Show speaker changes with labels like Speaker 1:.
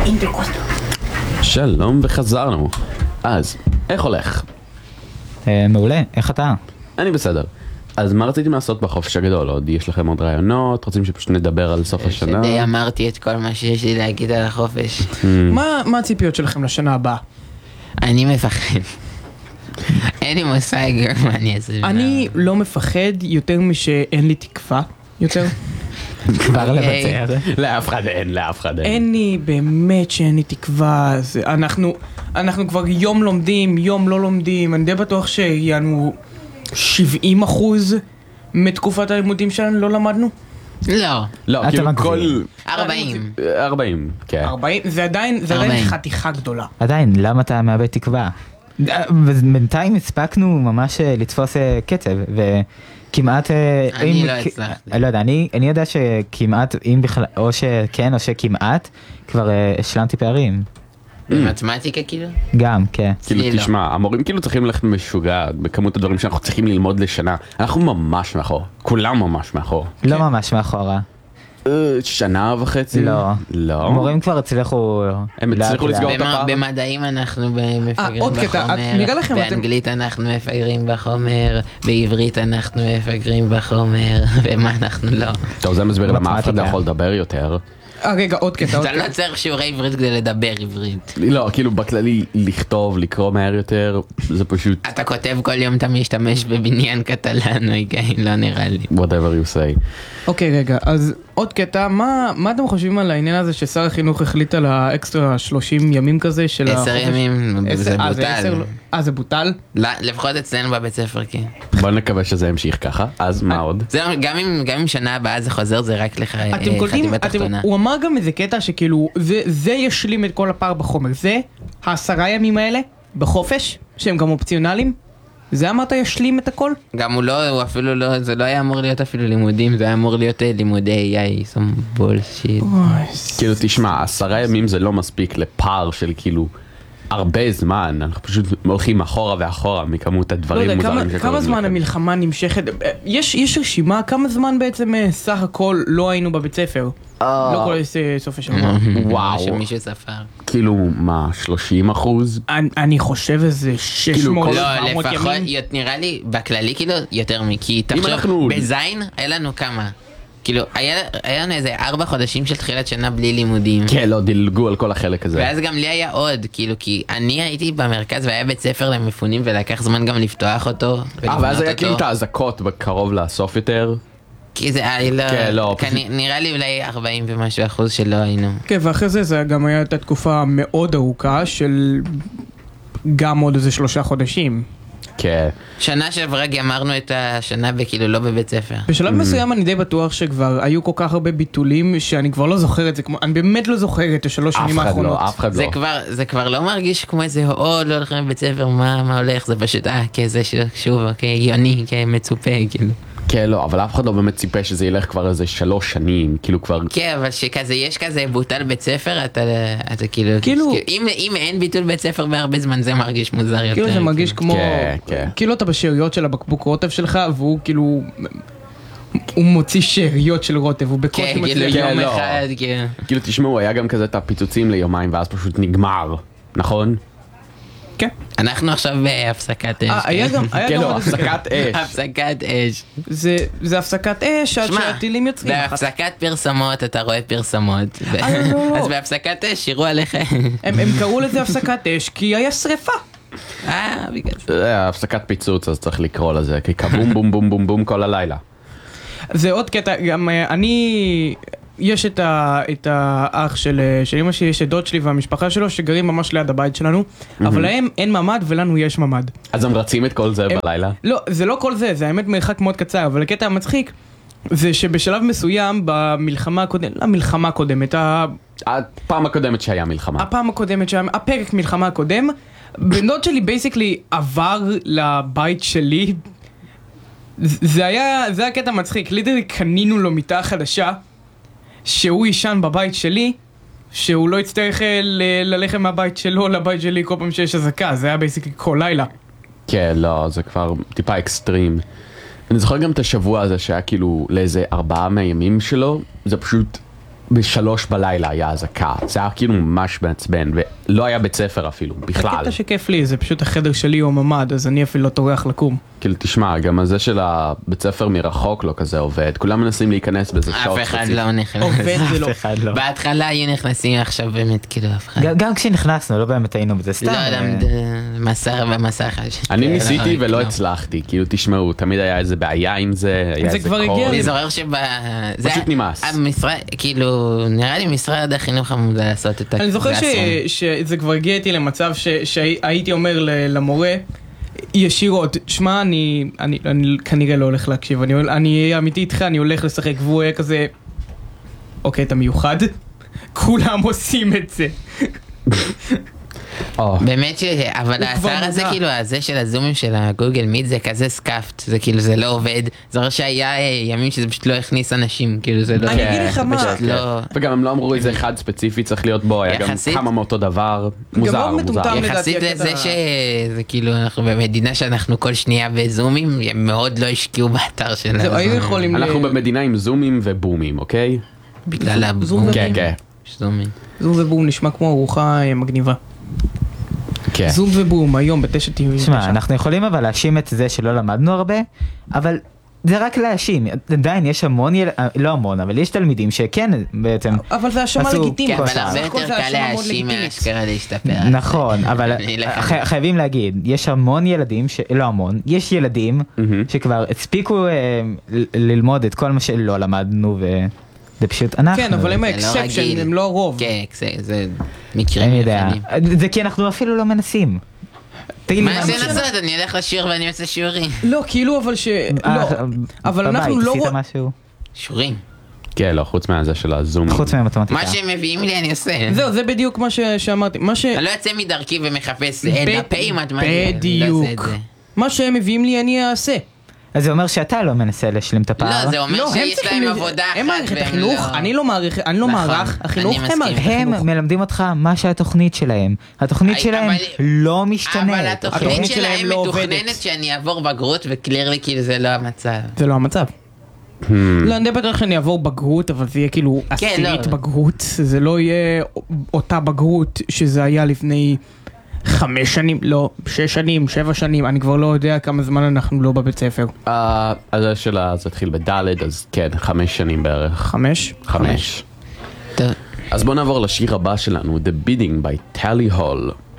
Speaker 1: פינטקוסט.
Speaker 2: שלום וחזרנו. אז, איך הולך?
Speaker 3: מעולה, איך אתה?
Speaker 2: אני בסדר. אז מה רציתם לעשות בחופש הגדול? עוד יש לכם עוד רעיונות? רוצים שפשוט נדבר על סוף השנה?
Speaker 4: שדי אמרתי את כל מה שיש לי להגיד על החופש.
Speaker 1: מה הציפיות שלכם לשנה הבאה?
Speaker 4: אני מפחד. אין לי מושג מה אני אעשה.
Speaker 1: אני לא מפחד יותר משאין לי תקווה יותר.
Speaker 3: כבר לבצע את זה?
Speaker 2: לאף אחד אין.
Speaker 1: אין לי באמת שאין לי תקווה. אנחנו כבר יום לומדים, יום לא לומדים. אני די בטוח שיענו 70% מתקופת הלימודים שלנו לא למדנו.
Speaker 4: לא.
Speaker 2: לא,
Speaker 3: אתה
Speaker 2: כאילו
Speaker 3: מגזים.
Speaker 2: כל...
Speaker 4: 40.
Speaker 2: 40, כן.
Speaker 1: 40, זה עדיין
Speaker 4: 40.
Speaker 1: חתיכה גדולה.
Speaker 3: עדיין, למה אתה מאבד תקווה? בינתיים הספקנו ממש לתפוס קצב, וכמעט...
Speaker 4: אני לא הצלחתי.
Speaker 3: לא יודע, אני יודע שכמעט, אם בכלל, או שכן או שכמעט, כבר השלמתי פערים.
Speaker 4: במתמטיקה כאילו?
Speaker 3: גם, כן.
Speaker 2: כאילו
Speaker 4: לי לא.
Speaker 2: תשמע, המורים כאילו צריכים ללכת משוגע בכמות הדברים שאנחנו צריכים ללמוד לשנה. אנחנו ממש מאחור, כולם ממש מאחור.
Speaker 3: לא ממש מאחורה.
Speaker 2: שנה וחצי?
Speaker 3: לא. המורים כבר הצליחו...
Speaker 2: הם הצליחו
Speaker 3: לאט,
Speaker 2: לסגור
Speaker 3: לאט.
Speaker 2: את הפער?
Speaker 4: במדעים אנחנו מפגרים
Speaker 1: עוד קטע, נראה לכם
Speaker 4: בחומר,
Speaker 1: אתם-
Speaker 4: באנגלית אנחנו מפגרים בחומר, בעברית אנחנו מפגרים בחומר, ומה אנחנו לא.
Speaker 2: טוב, זה מסביר למה אף אחד לא
Speaker 3: מתמטיקה.
Speaker 2: יכול לדבר יותר.
Speaker 1: רגע, עוד קטע.
Speaker 4: אתה לא צריך שיעורי עברית כדי לדבר עברית.
Speaker 2: לא, כאילו בכללי לכתוב, לקרוא מהר יותר, זה פשוט
Speaker 4: אתה כותב כל יום, אתה משתמש בבניין קטלני, כן? לא נראה לי.
Speaker 2: whatever you say.
Speaker 1: אוקיי, רגע, אז עוד קטע, מה אתם חושבים על העניין הזה ששר החינוך החליט על האקסטרה 30 ימים כזה של
Speaker 4: 10 ימים, זה בוטל.
Speaker 1: זה בוטל?
Speaker 4: לא, לפחות אצלנו בבית ספר, כן.
Speaker 2: בוא נקווה שזה ימשיך ככה, אז מה עוד?
Speaker 4: זה גם אם שנה הבאה זה חוזר, זה רק
Speaker 1: אתם קולטים,
Speaker 4: חטיבה תחתונה.
Speaker 1: הוא אמר גם איזה קטע שכאילו, זה ישלים את כל הפער בחומר, זה 10 ימים האלה, בחופש, שהם גם אופציונליים, זה אמרת ישלים את הכל?
Speaker 4: גם הוא אפילו לא, זה לא היה אמור להיות אפילו לימודים, זה היה אמור להיות לימודי AI, some bullshit.
Speaker 2: כאילו תשמע, 10 ימים זה לא מספיק לפער של כאילו הרבה זמן, אנחנו פשוט הולכים אחורה ואחורה מכמות
Speaker 1: לא
Speaker 2: הדברים
Speaker 1: יודע,
Speaker 2: מוזרים שקורים
Speaker 1: כמה זמן
Speaker 2: לכם.
Speaker 1: המלחמה נמשכת? יש רשימה, כמה זמן בעצם סך הכל לא היינו בבית ספר? לא כל סוף השבוע.
Speaker 2: וואו.
Speaker 4: שמישהו ספר.
Speaker 2: כאילו מה, 30%?
Speaker 1: אני חושב איזה 600
Speaker 4: לא,
Speaker 1: 700
Speaker 4: לפחות,
Speaker 1: ימים.
Speaker 4: נראה לי, בכללי כאילו, יותר כי
Speaker 2: אנחנו-
Speaker 4: תחשוב, בזין היה לנו כמה? כאילו, היה לנו איזה 4 חודשים של תחילת שנה בלי לימודים.
Speaker 2: כן, לא, דילגו על כל החלק הזה.
Speaker 4: ואז גם לי היה עוד, כאילו, כי אני הייתי במרכז והיה בית ספר למפונים ולקח זמן גם לפתוח אותו. ולבנות
Speaker 2: ואז היה
Speaker 4: אותו.
Speaker 2: כאילו את האזעקות בקרוב לאסוף יותר.
Speaker 4: כי זה היה,
Speaker 2: כן, לא,
Speaker 4: נראה לי אולי 40 ומשהו אחוז שלא היינו.
Speaker 1: כן, ואחרי זה גם הייתה תקופה מאוד ארוכה של גם עוד איזה 3 חודשים.
Speaker 2: כן.
Speaker 4: שנה שעברה גמרנו את השנה וכאילו לא בבית ספר.
Speaker 1: בשלב מסוים אני די בטוח שכבר היו כל כך הרבה ביטולים שאני כבר לא זוכר את זה, אני באמת לא זוכר את ה3
Speaker 2: אף
Speaker 1: שנים
Speaker 2: אחד
Speaker 1: האחרונות.
Speaker 2: לא, אף אחד לא.
Speaker 4: זה כבר לא מרגיש כמו איזה, לא הולכים לבית ספר, מה הולך, זה פשוט, כזה שוב, כהגיוני, כמצופה, כאילו.
Speaker 2: כן, לא, אבל אף אחד לא באמת ציפה שזה ילך כבר איזה 3 שנים, כאילו כבר...
Speaker 4: כן, אבל שכזה, יש כזה בוטל בית ספר, אתה כאילו, אם אין ביטול בית ספר בהרבה זמן, זה מרגיש מוזר יותר.
Speaker 1: כאילו זה מרגיש כמו,
Speaker 2: כן, כן.
Speaker 1: כאילו אתה בשאריות של הבקבוק רוטב שלך, והוא כאילו, הוא מוציא שאריות של רוטב, הוא בקושי
Speaker 4: כן, כאילו
Speaker 1: מצליח.
Speaker 4: יום
Speaker 2: לא.
Speaker 4: אחד, כן.
Speaker 2: כאילו תשמעו, היה גם כזה את הפיצוצים ליומיים ואז פשוט נגמר, נכון?
Speaker 1: כן.
Speaker 4: אנחנו עכשיו בהפסקת אש.
Speaker 1: היה גם
Speaker 2: כן, לא,
Speaker 1: עוד איזה-
Speaker 2: הפסקת אש.
Speaker 4: הפסקת אש.
Speaker 1: זה הפסקת אש עד
Speaker 4: שמע,
Speaker 1: שהטילים יוצאים.
Speaker 4: בהפסקת פרסמות אתה רואה פרסמות.
Speaker 1: לא.
Speaker 4: אז בהפסקת אש שירו עליך.
Speaker 1: הם קראו לזה הפסקת אש כי היה שריפה.
Speaker 4: בגלל זה.
Speaker 2: זה הפסקת פיצוץ, אז צריך לקרוא לזה, כי כבום בום בום בום בום כל הלילה.
Speaker 1: זה עוד קטע, גם יש את האח של אמא שלי, יש את דוד שלי והמשפחה שלו שגרים ממש ליד הבית שלנו, אבל להם אין ממ"ד ולנו יש ממ"ד.
Speaker 2: אז הם רצים את כל זה בלילה?
Speaker 1: לא, זה לא כל זה, זה האמת מרחק מאוד קצר, אבל הקטע המצחיק זה שבשלב מסוים במלחמה הקודמת, המלחמה הקודמת,
Speaker 2: הפעם הקודמת שהיה מלחמה.
Speaker 1: הפעם הקודמת שהיה, הפרק מלחמה הקודם, בן דוד שלי בייסיקלי עבר לבית שלי, זה היה קטע מצחיק, ליטרלי קנינו לו מיטה חדשה, שהוא יישן בבית שלי, שהוא לא יצטרך ללכת מהבית שלו לבית שלי כל פעם שיש אזעקה, זה היה בייסיקלי כל לילה.
Speaker 2: כן, לא, זה כבר טיפה אקסטרים. אני זוכר גם את השבוע הזה שהיה כאילו לאיזה 4 מהימים שלו, זה פשוט ב3 בלילה היה אזעקה, זה היה כאילו ממש מעצבן, ולא היה בית ספר אפילו, בכלל.
Speaker 1: הקטע שכיף לי, זה פשוט החדר שלי או ממ"ד, אז אני אפילו לא טורח לקום.
Speaker 2: כאילו תשמע, גם הזה של הבית ספר מרחוק לא כזה עובד, כולם מנסים להיכנס באיזה שעות
Speaker 4: אף אחד לא נכנס.
Speaker 1: עובד זה לא.
Speaker 3: אף אחד לא.
Speaker 4: בהתחלה היו נכנסים, עכשיו באמת כאילו אף אחד.
Speaker 3: גם כשנכנסנו, לא באמת היינו בזה סתם.
Speaker 4: לא יודע, מסך.
Speaker 2: אני ניסיתי ולא הצלחתי, כאילו תשמעו, תמיד היה איזה בעיה עם זה, היה
Speaker 1: זה
Speaker 2: איזה
Speaker 1: כבר
Speaker 2: קור.
Speaker 1: הגיע
Speaker 4: אני זוכר
Speaker 2: פשוט נמאס.
Speaker 4: כאילו, נראה לי משרד החינוך אמור לעשות את
Speaker 1: אני זוכר שזה כבר הגיע איתי למצב שהייתי אומר למורה ישירות, שמע, אני כנראה לא הולך להקשיב, אני אמיתי איתך, אני הולך לשחק, והוא היה כזה, אוקיי, אתה מיוחד? כולם עושים את זה.
Speaker 4: באמת אבל האתר הזה כאילו הזה של הזומים של הגוגל מיט זה כזה סקאפט, זה כאילו זה לא עובד, זוכר שהיה ימים שזה פשוט לא הכניס אנשים, כאילו זה לא...
Speaker 1: אני אגיד לך מה,
Speaker 2: וגם הם לא אמרו איזה אחד ספציפי צריך להיות בו, היה גם כמה מאותו דבר, מוזר.
Speaker 4: יחסית לזה שזה כאילו אנחנו במדינה שאנחנו כל שנייה בזומים, הם מאוד לא השקיעו באתר שלנו.
Speaker 2: אנחנו במדינה עם זומים ובומים, אוקיי?
Speaker 4: בגלל הבום.
Speaker 2: כן, כן.
Speaker 1: זום ובום נשמע כמו ארוחה מגניבה. זום ובום היום ב9:99.
Speaker 3: שמע, אנחנו יכולים אבל להאשים את זה שלא למדנו הרבה, אבל זה רק להאשים. עדיין יש המון, לא המון, אבל יש תלמידים שכן בעצם...
Speaker 1: אבל זה האשמה לגיטימית.
Speaker 4: כן, אבל הרבה יותר קל להאשים מהאשכרה להשתפר.
Speaker 3: נכון, אבל חייבים להגיד, יש המון ילדים, לא המון, יש ילדים שכבר הספיקו ללמוד את כל מה שלא למדנו זה פשוט אנחנו.
Speaker 1: כן, אבל הם האקספשן, הם לא הרוב.
Speaker 4: כן, זה מקרים מיוחדים.
Speaker 3: זה כי אנחנו אפילו לא מנסים.
Speaker 4: מה זה לעשות? אני אלך לשיעור ואני עושה שיעורים.
Speaker 1: לא, כאילו אבל לא, אבל אנחנו לא...
Speaker 4: שיעורים.
Speaker 2: כן, לא, חוץ מהזה של הזום.
Speaker 3: חוץ מהמתמטיקה.
Speaker 4: מה שהם מביאים לי אני עושה.
Speaker 1: זהו, זה בדיוק מה שאמרתי.
Speaker 4: אני לא יוצא מדרכי ומחפש דפי מתמטיקה.
Speaker 1: בדיוק. מה שהם מביאים לי אני אעשה.
Speaker 3: אז זה אומר שאתה לא מנסה להשלים את הפער.
Speaker 4: לא, זה אומר שיש להם עבודה אחת.
Speaker 1: הם מערכת החינוך, אני לא מערך החינוך, הם מערכת החינוך.
Speaker 3: הם מלמדים אותך מה שהתוכנית שלהם. התוכנית שלהם לא משתנה.
Speaker 4: אבל התוכנית שלהם מתוכננת שאני אעבור בגרות וקליר לי כאילו זה לא המצב.
Speaker 1: זה לא המצב. לא, אני בטח שאני אעבור בגרות, אבל זה יהיה כאילו עשירית בגרות. זה לא יהיה אותה בגרות שזה היה לפני 5 שנים, לא, 6 שנים, 7 שנים, אני כבר לא יודע כמה זמן אנחנו לא בבית ספר.
Speaker 2: אז זה שלה, זה התחיל בד' אז כן, 5 שנים בערך.
Speaker 1: 5?
Speaker 2: 5. אז בוא נעבור לשיר הבא שלנו, The Bidding by Tally Hall.